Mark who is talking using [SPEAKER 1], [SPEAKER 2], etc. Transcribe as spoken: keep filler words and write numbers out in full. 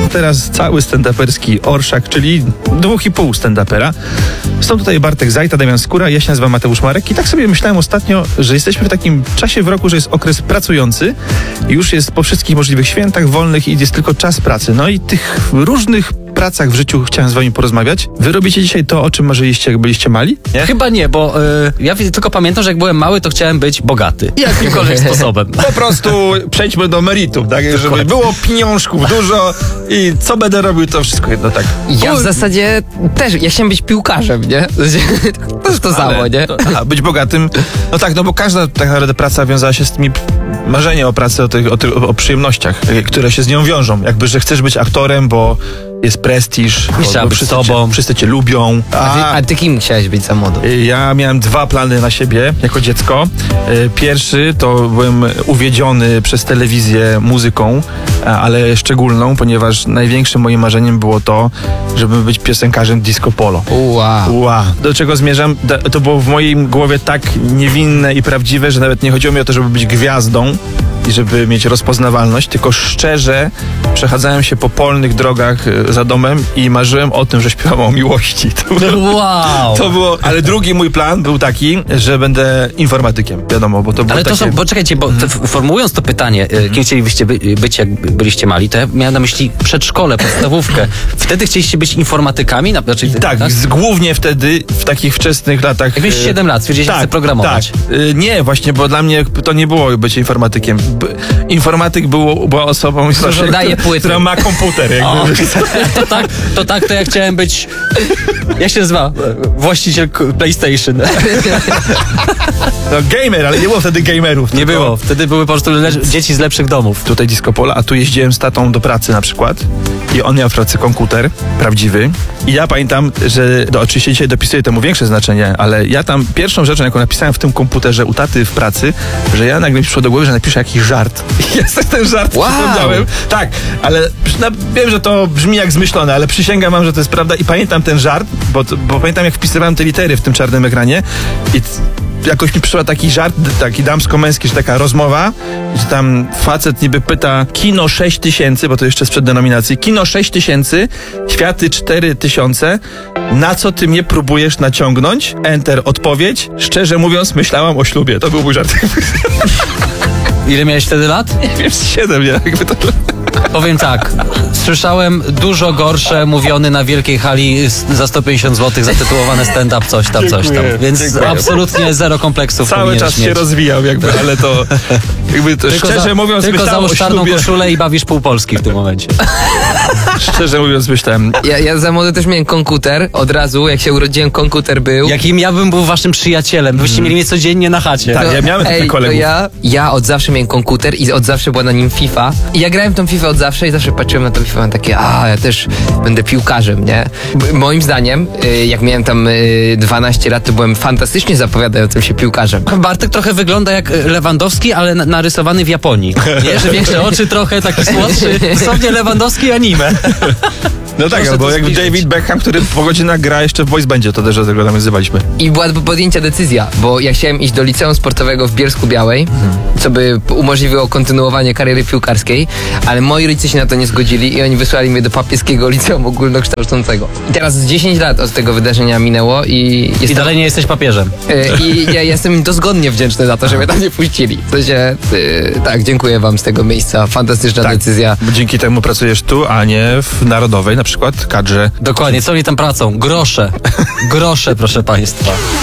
[SPEAKER 1] teraz cały stand-uperski orszak, czyli dwóch i pół stand-upera. Są tutaj Bartek Zajta, Damian Skóra, ja się nazywam Mateusz Marek i tak sobie myślałem ostatnio, że jesteśmy w takim czasie w roku, że jest okres pracujący, już jest po wszystkich możliwych świętach wolnych i jest tylko czas pracy. No i tych różnych pracach w życiu chciałem z wami porozmawiać. Wy robicie dzisiaj to, o czym marzyliście, jak byliście mali?
[SPEAKER 2] Nie? Chyba nie, bo y, ja tylko pamiętam, że jak byłem mały, to chciałem być bogaty. Jakimkolwiek sposobem.
[SPEAKER 1] Po prostu przejdźmy do meritum, tak? Żeby Dokładnie. było pieniążków dużo i co będę robił, to wszystko jedno, tak.
[SPEAKER 3] Ja w zasadzie też, ja chciałem być piłkarzem, nie? To jest to samo,
[SPEAKER 1] Ale,
[SPEAKER 3] nie?
[SPEAKER 1] To, aha, być bogatym. No tak, no bo każda tak naprawdę praca wiązała się z tymi marzenie o pracy, o, tych, o, tych, o przyjemnościach, które się z nią wiążą. Jakby, że chcesz być aktorem, bo jest prestiż,
[SPEAKER 2] bo,
[SPEAKER 1] bo
[SPEAKER 2] być
[SPEAKER 1] wszyscy,
[SPEAKER 2] tobą.
[SPEAKER 1] Cię, wszyscy cię lubią.
[SPEAKER 3] A, a, ty, a ty kim chciałeś być za młodu?
[SPEAKER 1] Ja miałem dwa plany na siebie jako dziecko. Pierwszy to byłem uwiedziony przez telewizję muzyką, ale szczególną, ponieważ największym moim marzeniem było to, żeby być piosenkarzem disco polo.
[SPEAKER 3] Wow.
[SPEAKER 1] Wow. Do czego zmierzam? To było w mojej głowie tak niewinne i prawdziwe, że nawet nie chodziło mi o to, żeby być gwiazdą i żeby mieć rozpoznawalność, tylko szczerze przechadzałem się po polnych drogach za domem i marzyłem o tym, że śpiewam o miłości. To było,
[SPEAKER 2] wow!
[SPEAKER 1] To było, ale drugi mój plan był taki, że będę informatykiem, wiadomo, bo to było
[SPEAKER 2] Ale to
[SPEAKER 1] takie...
[SPEAKER 2] są, bo czekajcie, bo to, formułując to pytanie, mm. kim chcielibyście by, być, jak byliście mali, to ja miałem na myśli przedszkole, podstawówkę. Wtedy chcieliście być informatykami? Na, znaczy,
[SPEAKER 1] tak, tak? Z, głównie wtedy, w takich wczesnych latach...
[SPEAKER 2] Jak miałeś siedem lat, stwierdziliście, że chcę programować.
[SPEAKER 1] Tak, y, nie, właśnie, bo dla mnie to nie było bycie informatykiem. B, informatyk był, była osobą,
[SPEAKER 3] która, daje płyty.
[SPEAKER 1] która ma komputer. Jakby.
[SPEAKER 2] O, to, tak, to tak, to ja chciałem być... Jak się nazywa? Właściciel PlayStation.
[SPEAKER 1] No gamer, ale nie było wtedy gamerów.
[SPEAKER 2] Nie
[SPEAKER 1] tylko...
[SPEAKER 2] było. Wtedy były po prostu le- dzieci z lepszych domów.
[SPEAKER 1] Tutaj disco polo, a tu jeździłem z tatą do pracy na przykład i on miał w pracy komputer prawdziwy i ja pamiętam, że no, oczywiście dzisiaj dopisuję temu większe znaczenie, ale ja tam pierwszą rzeczą, jaką napisałem w tym komputerze u taty w pracy, że ja nagle mi przyszło do głowy, że napiszę jakiś żart. I ja sobie ten żart
[SPEAKER 3] wow.
[SPEAKER 1] przypomniałem. Tak, ale no, wiem, że to brzmi jak zmyślone, ale przysięgam wam, że to jest prawda i pamiętam ten żart, bo, bo pamiętam jak wpisywałem te litery w tym czarnym ekranie i jakoś mi przyszła taki żart, taki damsko-męski, że taka rozmowa, że tam facet niby pyta kino sześć tysięcy, bo to jeszcze sprzed denominacji, kino sześć tysięcy, światy cztery tysiące, na co ty mnie próbujesz naciągnąć? Enter, odpowiedź. Szczerze mówiąc, myślałam o ślubie. To był mój żart.
[SPEAKER 2] Ile miałeś wtedy lat?
[SPEAKER 1] Nie wiem, siedem, nie? Jakby to...
[SPEAKER 2] Powiem tak, słyszałem dużo gorsze mówiony na wielkiej hali za sto pięćdziesiąt złotych zatytułowane stand-up coś tam, coś tam. Więc dziękuję. Absolutnie zero kompleksów.
[SPEAKER 1] Cały czas
[SPEAKER 2] mieć.
[SPEAKER 1] się rozwijał jakby, ale to jakby to
[SPEAKER 2] tylko
[SPEAKER 1] szczerze
[SPEAKER 2] za,
[SPEAKER 1] mówiąc
[SPEAKER 2] tylko
[SPEAKER 1] myślałem
[SPEAKER 2] załóż
[SPEAKER 1] o
[SPEAKER 2] czarną
[SPEAKER 1] ślubie.
[SPEAKER 2] koszulę i bawisz pół Polski w tym momencie.
[SPEAKER 1] Szczerze mówiąc myślałem.
[SPEAKER 3] Ja, ja za młody też miałem komputer. Od razu, jak się urodziłem, komputer był.
[SPEAKER 2] Jakim ja bym był waszym przyjacielem. Byście hmm. mieli mnie codziennie na chacie.
[SPEAKER 1] Tak,
[SPEAKER 3] to,
[SPEAKER 1] ja miałem takich kolegów.
[SPEAKER 3] To ja, ja od zawsze miałem komputer i od zawsze była na nim FIFA. I ja grałem w tą FIFA od zawsze i zawsze patrzyłem na tą FIFA, mam takie, a ja też będę piłkarzem, nie? B- moim zdaniem, y, jak miałem tam y, dwanaście lat, to byłem fantastycznie zapowiadającym się piłkarzem.
[SPEAKER 2] Bartek trochę wygląda jak Lewandowski, ale na- narysowany w Japonii. Nie, że większe oczy trochę, taki słodszy. Dosłownie Lewandowski anime.
[SPEAKER 1] No tak, albo jak David Beckham, który po godzinach gra jeszcze w voice będzie, to też do tego tam nazywaliśmy.
[SPEAKER 3] I była do podjęcia decyzja, bo ja chciałem iść do liceum sportowego w Bielsku Białej, hmm. co by umożliwiło kontynuowanie kariery piłkarskiej, ale moi rodzice się na to nie zgodzili i oni wysłali mnie do papieskiego liceum ogólnokształcącego. I teraz dziesięć lat od tego wydarzenia minęło i... Jestem,
[SPEAKER 2] I dalej nie jesteś papieżem.
[SPEAKER 3] Yy, I ja jestem im dozgodnie wdzięczny za to, że mnie tam nie puścili. W sensie, yy, tak, dziękuję wam z tego miejsca, fantastyczna
[SPEAKER 1] tak,
[SPEAKER 3] decyzja.
[SPEAKER 1] Bo dzięki temu pracujesz tu, a nie w Narodowej na przykład kadrze.
[SPEAKER 2] Dokładnie, co oni tam pracą? Grosze. Grosze, proszę państwa.